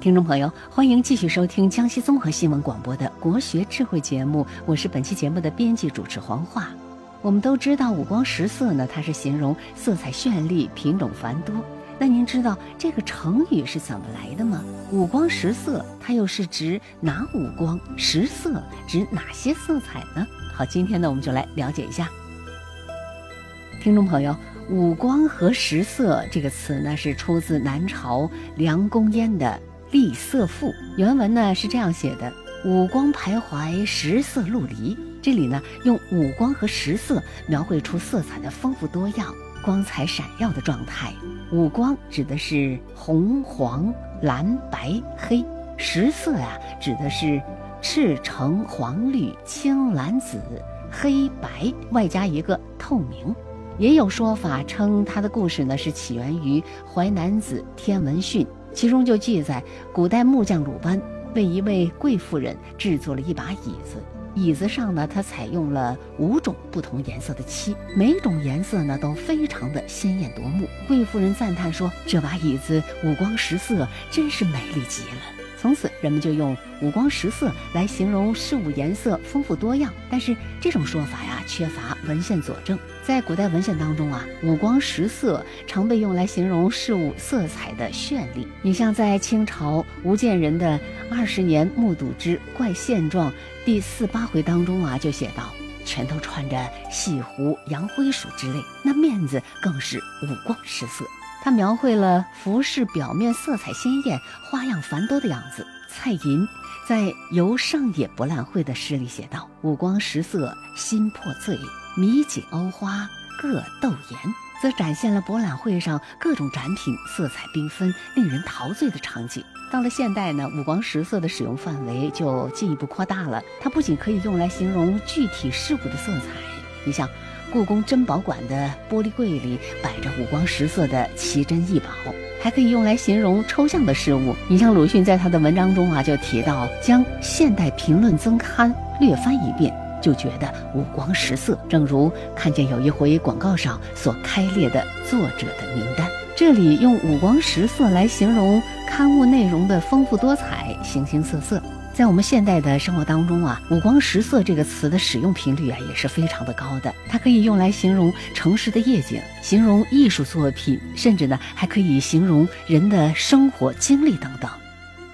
听众朋友，欢迎继续收听江西综合新闻广播的国学智慧节目，我是本期节目的编辑主持黄华。我们都知道五光十色呢，它是形容色彩绚丽、品种繁多。那您知道这个成语是怎么来的吗？五光十色，它又是指哪五光？十色指哪些色彩呢？好，今天呢，我们就来了解一下。听众朋友，五光和十色这个词呢，是出自南朝梁公燕的《丽色赋》，原文呢是这样写的：五光徘徊，十色陆离。这里呢，用五光和十色描绘出色彩的丰富多样、光彩闪耀的状态。五光指的是红、黄、蓝、白、黑；十色指的是赤、橙、黄、绿、青、蓝、紫、黑、白，外加一个透明。也有说法称它的故事呢是起源于《淮南子·天文训》，其中就记载古代木匠鲁班为一位贵妇人制作了一把椅子，椅子上呢，它采用了5种不同颜色的漆，每种颜色呢都非常的鲜艳夺目。贵妇人赞叹说：“这把椅子五光十色，真是美丽极了。”从此，人们就用五光十色来形容事物颜色丰富多样。但是这种说法缺乏文献佐证。在古代文献当中五光十色常被用来形容事物色彩的绚丽。你像在清朝吴建仁的20年目睹之怪现状第48回当中就写道：全都穿着细胡、洋灰鼠之类，那面子更是五光十色。他描绘了服饰表面色彩鲜艳、花样繁多的样子。蔡寅在游上野博览会的诗里写道：五光十色心破醉，米锦欧花各斗颜，则展现了博览会上各种展品色彩缤纷、令人陶醉的场景。到了现代呢，五光十色的使用范围就进一步扩大了，它不仅可以用来形容具体事物的色彩，你像故宫珍宝馆的玻璃柜里摆着五光十色的奇珍异宝，还可以用来形容抽象的事物。你像鲁迅在他的文章中就提到，将《现代评论增刊》略翻一遍，就觉得五光十色，正如看见有一回广告上所开列的作者的名单。这里用五光十色来形容刊物内容的丰富多彩、形形色色。在我们现代的生活当中五光十色这个词的使用频率也是非常的高的。它可以用来形容城市的夜景，形容艺术作品，甚至呢还可以形容人的生活经历等等。